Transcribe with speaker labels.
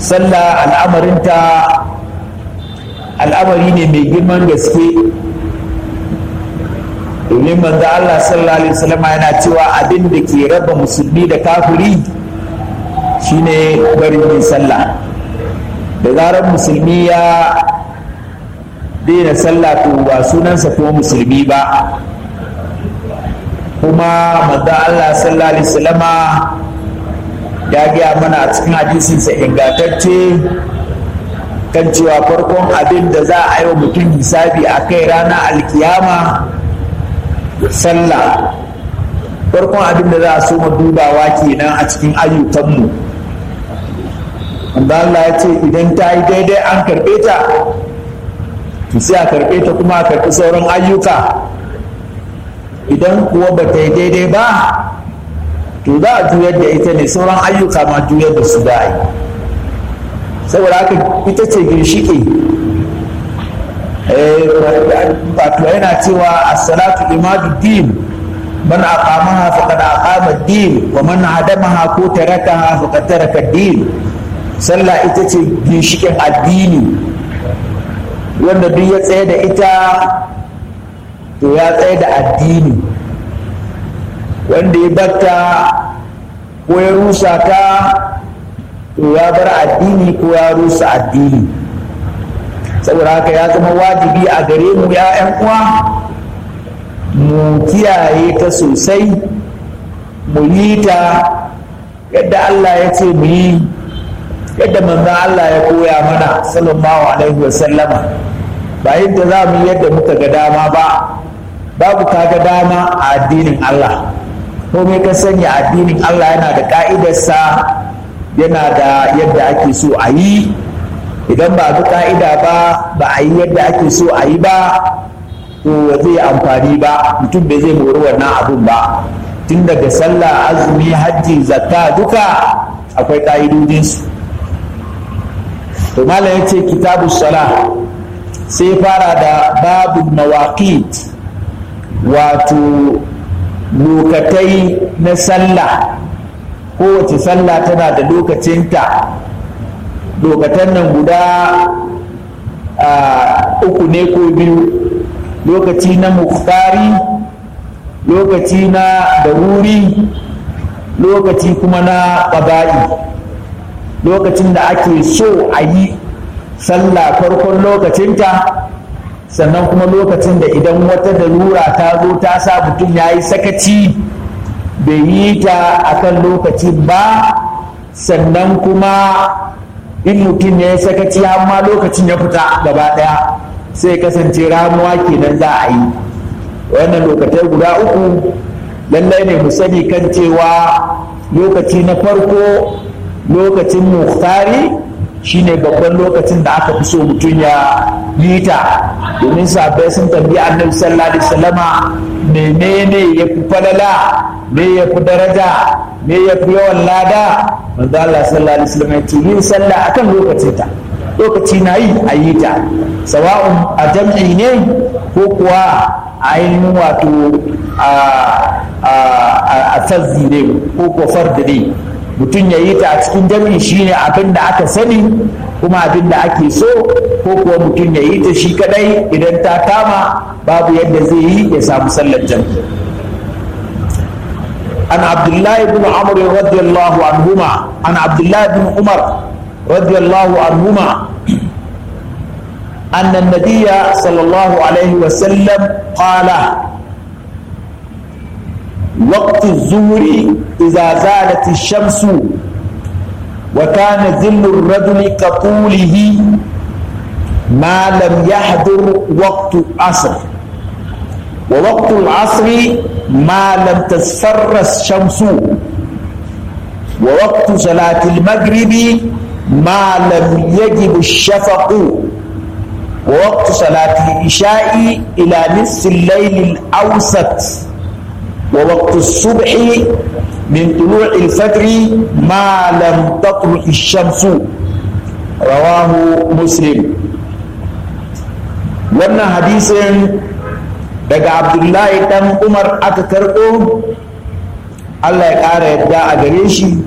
Speaker 1: sallah al'amari ne mai girman gaske, domin manzo Allah sallallahu alaihi wasallam yana cewa abin da ke raba musulmi da kafiri shine barin yin sallah. Da zarar musulmi ya daina sallah to ba sunansa kuma musulmi ba. Kuma manzo Allah sallallahu alaihi wasallam ya gaya mana a cikin hadisinsa ingantacce kan cewa farkon abin da za a yi wa mutum hisabi a kai ranar alkiyama sallah. Farkon abin da za a so dubawa kenan a cikin ayyukanmu. wanda Allah ya ce idan ta yi daidai an karɓe ta, to sai a karɓe ta kuma a karɓi sauran ayyuka. Idan kuwa ba ta yi daidai ba, to za a juyar da ita ne, sauran ayyuka ma juyar da su da yi. Saboda haka ita ce ginshiki. Wato yana cewa as-salatu imaduddin, man aqamaha faqad aqama ad-din wa man hadamaha ko tarakaha faqad taraka ad-din. Sallah ita ce ginshikin addini, wanda duk ya tsaye da ita to ya tsaye da addini. Wanda ya batta ko ya rusa ta to ya bar addini ko ya rusa addini. Saboda haka ya zama wajibi a gare mu ‘ya'yan uwa mu kiyaye ta sosai, mu yi ta yadda Allah ya ce mu yi, yadda manzon Allah ya koya mana sallallahu alaihi wasallama. Ba yadda za mu yi yadda muka ga dama ba, babu ka ga dama a addinin Allah. Komai ka sanya addinin Allah yana da ka'idarsa, yana da yadda ake so a yi. Idan ba bi ka'ida ba a yi yadda ake so a yi ba, to zai amfani ba, mutum bai zai mori wannan abun ba. Tun daga sallah, azumi, hajji, zakka duka akwai ka'idodinsu. To malam ya ce kitabu salah, sai fara da babul mawaqit, wato lokatai na sallah. Kowace sallah tana da lokacinta. Lokatan nan guda uku ne ko biyu: lokaci na muftari, lokaci na daruri, lokaci kuma na ƙaba'i. Lokacin da ake so a yi sallah farkon lokacinta, sannan kuma lokacin da idan wata darura ta zo ta sa mutum ya yi sakaci bai yi ta akan lokaci ba, sannan kuma in mutum ya yi sakaci amma lokacin ya fita gaba daya, sai kasance ramuwa kenan za a yi. Wannan lokatai guda uku lallai ne mu sani kan cewa lokaci na farko, lokacin muhtari, shine babban lokacin da aka fi so mutum ya yi ta, domin sahabbai sun tambayi annabi sallallahu alaihi wasallama menene ya fi falala, me ya fi daraja, me ya fi yawan lada. Manzo Allah sallallahu alaihi wasallam ya ce yin sallah akan lokacinta. Lokaci na yi a yi ta, sawa'un a jam'i ne ko kuwa a ainihin wato a fazzi ne ko ko fardi ne. Mutum ya yi ta a cikin jam'i shine abin da aka sani kuma abin da ake so, ko kuwa mutum ya yi ta shi kadai idan ta kama babu yadda zai yi ya samu sallar jam'i. عن عبد الله بن عمرو رضي الله عنهما عن عبد الله بن عمر رضي الله عنهما أن النبي صلى الله عليه وسلم قال: وقت الظهر إذا زالت الشمس وكان ظل الرجل كطوله ما لم يحضر وقت العصر، ووقت العصر ما لم تصفر الشمس، ووقت صلاة المغرب ما لم يجب الشفق، ووقت صلاة العشاء إلى نصف الليل الأوسط، ووقت الصبح من طلوع الفجر ما لم تطلع الشمس. رواه مسلم. wannan hadisin daga Abdullahi dan Umar aka karɓo, Allah ya ƙara yadda a gare shi.